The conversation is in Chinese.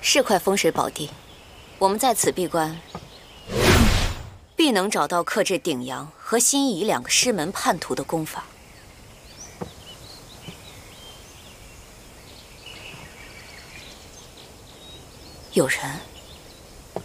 是块风水宝地，我们在此闭关，必能找到克制鼎阳和辛夷2个师门叛徒的功法。有人。